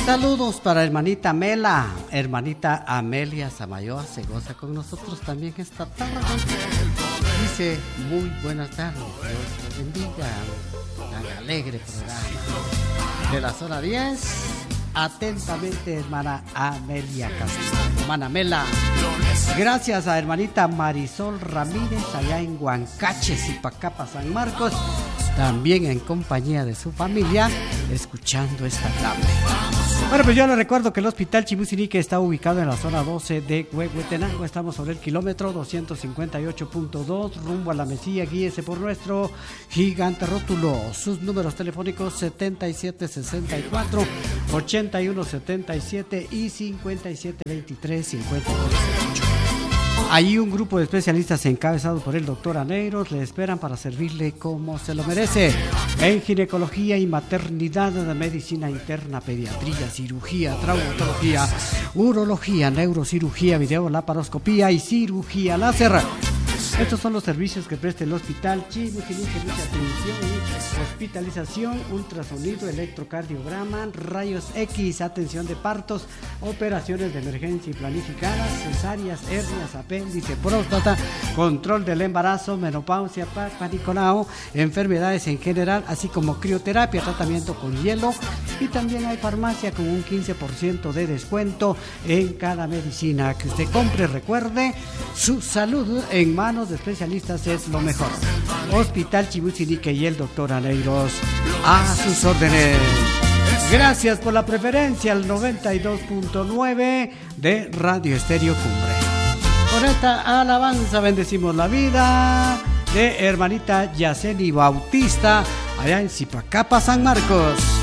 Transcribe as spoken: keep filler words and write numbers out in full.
Saludos para hermanita Mela, hermanita Amelia Samayoa se goza con nosotros también esta tarde. Dice, muy buenas tardes, Dios los bendiga, tan alegre programa. De la zona diez, atentamente hermana Amelia Castillo, hermana Mela. Gracias a hermanita Marisol Ramírez allá en Huancache, Zipacapa, San Marcos, también en compañía de su familia, escuchando esta tarde. Bueno, pues yo les recuerdo que el Hospital Chimusinique está ubicado en la zona doce de Huehuetenango. Estamos sobre el kilómetro doscientos cincuenta y ocho punto dos, rumbo a la Mesilla. Guíese por nuestro gigante rótulo. Sus números telefónicos setenta y siete sesenta y cuatro, ochenta y uno setenta y siete y cincuenta y siete veintitrés cincuenta y ocho. Ahí un grupo de especialistas encabezado por el doctor Aneiros le esperan para servirle como se lo merece. En ginecología y maternidad, medicina interna, pediatría, cirugía, traumatología, urología, neurocirugía, videolaparoscopía y cirugía láser. Estos son los servicios que presta el Hospital Chimusinique, servicio de atención y hospitalización, ultrasonido, electrocardiograma, rayos X, atención de partos, operaciones de emergencia y planificadas, cesáreas, hernias, apéndice, próstata, control del embarazo, menopausia, Papa Nicolau, enfermedades en general, así como crioterapia, tratamiento con hielo, y también hay farmacia con un quince por ciento de descuento en cada medicina que usted compre. Recuerde, su salud en manos de especialistas es lo mejor. Hospital Chimusinique y el doctor Aneiros a sus órdenes. Gracias por la preferencia al noventa y dos punto nueve de Radio Estéreo Cumbre. Con esta alabanza bendecimos la vida de hermanita Yaceni Bautista allá en Zipacapa, San Marcos.